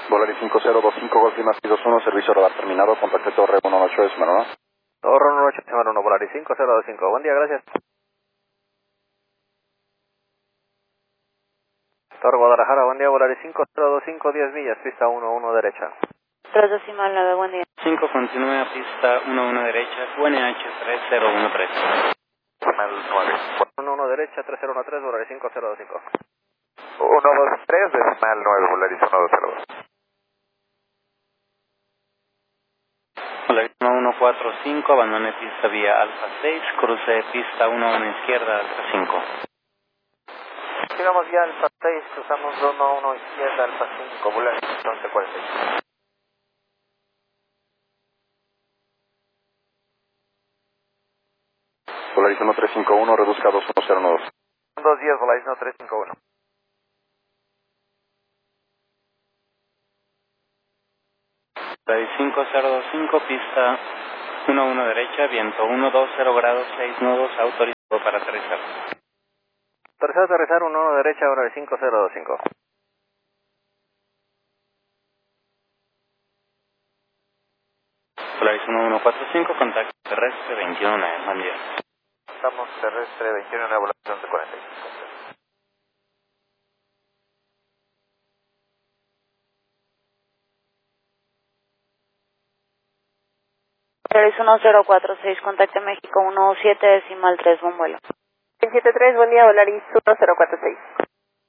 Volaris 5025, Golf Lima 621, servicio radar terminado, contacte Torre 118 de Cimarrono. Torre 118 de Cimarrono, Volaris 5025. Buen día, gracias. Torre Guadalajara, buen día, Volaris 5025, 10 millas, pista 11 derecha. 329, buen día. 5 continúa, pista 11 derecha, QNH 3013. Decimal 9. 11 derecha, 3013, Volaris 5025. 123, decimal 9, Volaris 1202. Volaris 145, abandone pista vía Alfa 6, cruce pista 11 izquierda, Alfa 5. Sigamos ya Alfa 6, cruzamos 11 izquierda, Alfa 5, Volaris 1146. Volaris 1351, reduzca a 2109. 210, Volaris 1351. Volaris 5025, pista 11 derecha, viento 120 grados, 6 nudos, autorizado para aterrizar. Autorizado a aterrizar 11 derecha, Volaris 5025. Volaris 1145, contacto terrestre 21, buen día. Estamos terrestre 21, Volaris 1145. Volaris 1046, contacte México 17 decimal 3, buen vuelo. 273, buen día, Volaris 1046.